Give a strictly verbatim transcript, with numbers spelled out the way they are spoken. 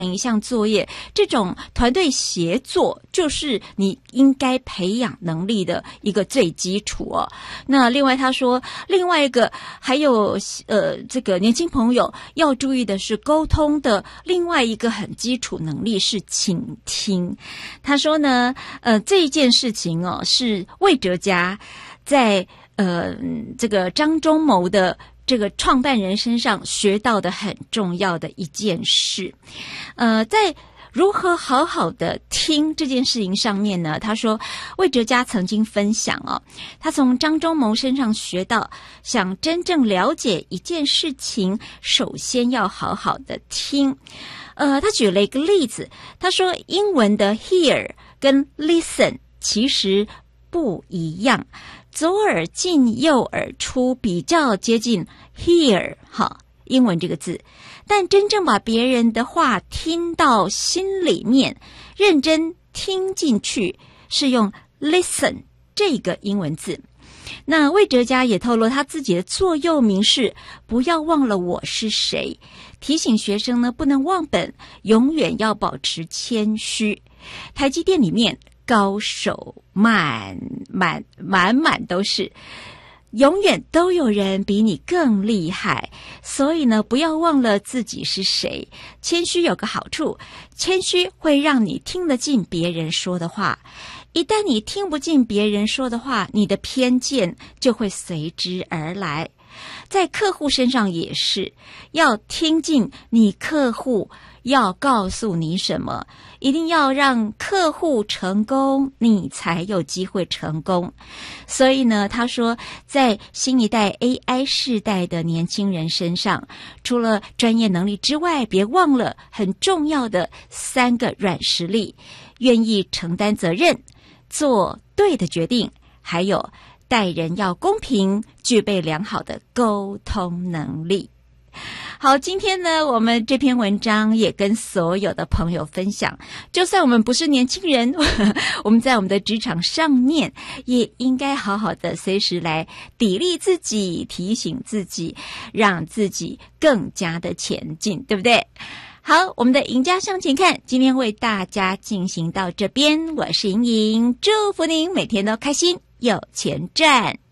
一项作业，这种团队协作就是你应该培养能力的一个最基础哦。那另外他说，另外一个还有呃，这个年轻朋友要注意的是沟通的另外一个很基础能力是倾听。他说呢，呃，这一件事情哦，是魏哲家在呃这个张忠谋的这个创办人身上学到的很重要的一件事。呃，在如何好好的听这件事情上面呢，他说魏哲家曾经分享哦，他从张忠谋身上学到，想真正了解一件事情，首先要好好的听。呃，他举了一个例子，他说英文的 hear 跟 listen 其实不一样，左耳进右耳出比较接近 hear 哈，英文这个字，但真正把别人的话听到心里面，认真听进去，是用 listen 这个英文字。那魏哲家也透露他自己的座右铭是不要忘了我是谁，提醒学生呢不能忘本，永远要保持谦虚。台积电里面高手满满满满都是，永远都有人比你更厉害，所以呢，不要忘了自己是谁。谦虚有个好处，谦虚会让你听得进别人说的话。一旦你听不进别人说的话，你的偏见就会随之而来。在客户身上也是，要听进你客户要告诉你什么，一定要让客户成功，你才有机会成功。所以呢，他说在新一代 A I 世代的年轻人身上，除了专业能力之外，别忘了很重要的三个软实力：愿意承担责任，做对的决定，还有待人要公平，具备良好的沟通能力。好，今天呢，我们这篇文章也跟所有的朋友分享，就算我们不是年轻人，我们在我们的职场上面也应该好好的随时来砥砺自己，提醒自己，让自己更加的前进，对不对？好，我们的赢家向前看今天为大家进行到这边，我是莹莹，祝福您每天都开心有钱赚。